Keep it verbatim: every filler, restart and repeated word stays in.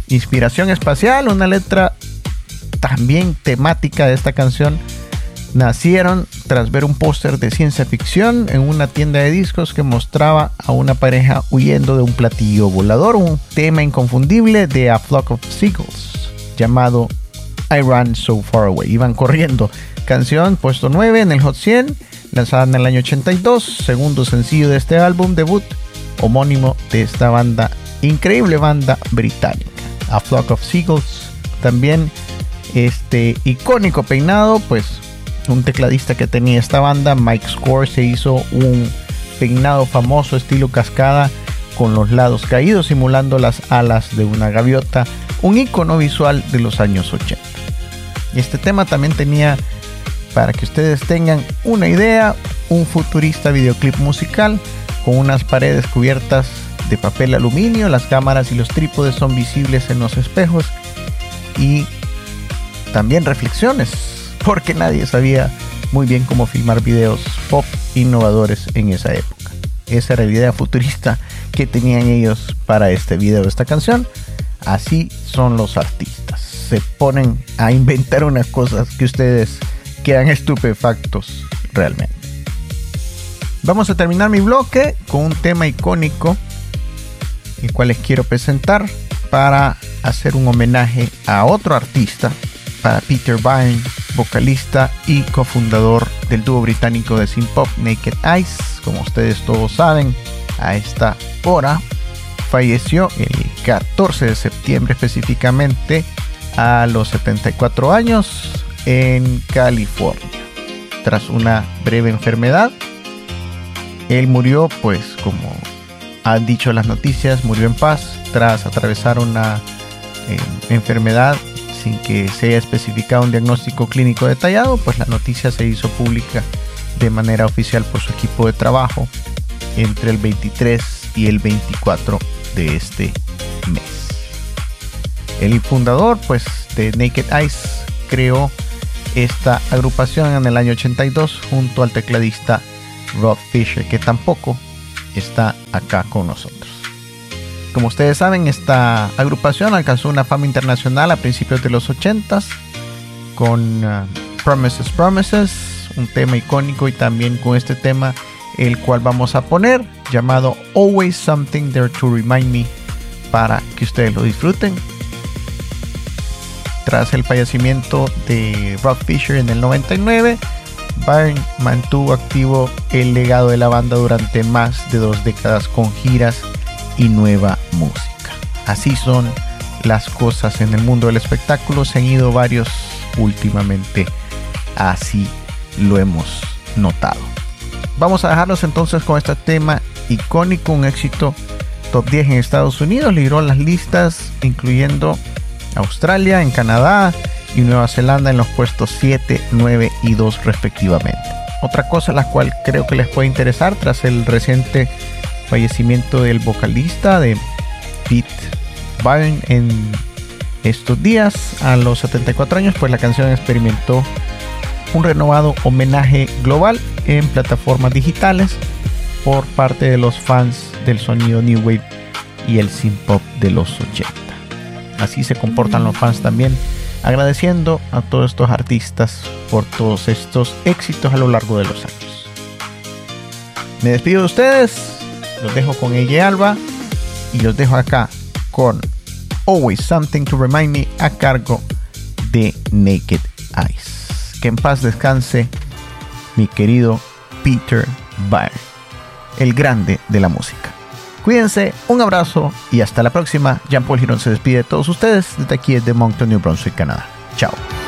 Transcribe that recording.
inspiración espacial, una letra también temática de esta canción, nacieron tras ver un póster de ciencia ficción en una tienda de discos que mostraba a una pareja huyendo de un platillo volador, un tema inconfundible de A Flock of Seagulls llamado I Ran So Far Away. Iban corriendo. Canción puesto nueve en el Hot cien, lanzada en el año ochenta y dos, segundo sencillo de este álbum debut homónimo de esta banda, increíble banda británica, A Flock of Seagulls. También este icónico peinado, pues un tecladista que tenía esta banda, Mike Score, se hizo un peinado famoso estilo cascada con los lados caídos simulando las alas de una gaviota, un icono visual de los años ochenta. Y este tema también tenía, para que ustedes tengan una idea, un futurista videoclip musical con unas paredes cubiertas de papel aluminio, las cámaras y los trípodes son visibles en los espejos y también reflexiones, porque nadie sabía muy bien cómo filmar videos pop innovadores en esa época. Esa era la idea futurista que tenían ellos para este video, esta canción. Así son los artistas, se ponen a inventar unas cosas que ustedes quedan estupefactos realmente. Vamos a terminar mi bloque con un tema icónico, el cual les quiero presentar para hacer un homenaje a otro artista, para Peter Byrne, vocalista y cofundador del dúo británico de synth pop Naked Eyes. Como ustedes todos saben, a esta hora falleció el catorce de septiembre específicamente, a los setenta y cuatro años, en California, tras una breve enfermedad. Él murió, pues como han dicho las noticias, murió en paz tras atravesar una eh, enfermedad sin que se haya especificado un diagnóstico clínico detallado. Pues la noticia se hizo pública de manera oficial por su equipo de trabajo entre el veintitrés y el veinticuatro de este mes. El fundador, pues, de Naked Eyes creó esta agrupación en el año ochenta y dos junto al tecladista Rob Fisher, que tampoco está acá con nosotros. Como ustedes saben, esta agrupación alcanzó una fama internacional a principios de los ochentas con uh, Promises Promises, un tema icónico, y también con este tema el cual vamos a poner, llamado Always Something There to Remind Me, para que ustedes lo disfruten. Tras el fallecimiento de Rob Fisher en el noventa y nueve, Byrne mantuvo activo el legado de la banda durante más de dos décadas con giras y nueva música. Así son las cosas en el mundo del espectáculo. Se han ido varios últimamente, así lo hemos notado. Vamos a dejarlos entonces con este tema icónico, un éxito top diez en Estados Unidos, lideró las listas incluyendo Australia, en Canadá y Nueva Zelanda en los puestos siete, nueve y dos respectivamente. Otra cosa la cual creo que les puede interesar, tras el reciente fallecimiento del vocalista de Pete Byrne en estos días a los setenta y cuatro años, pues la canción experimentó un renovado homenaje global en plataformas digitales por parte de los fans del sonido New Wave y el synth pop de los ochenta. Así se comportan los fans también, agradeciendo a todos estos artistas por todos estos éxitos a lo largo de los años. Me despido de ustedes, los dejo con ella Alba y los dejo acá con Always Something to Remind Me a cargo de Naked Eyes. Que en paz descanse mi querido Peter Byrne, el grande de la música. Cuídense, un abrazo y hasta la próxima. Jean-Paul Girón se despide de todos ustedes desde aquí desde Moncton, New Brunswick, Canadá. Chao.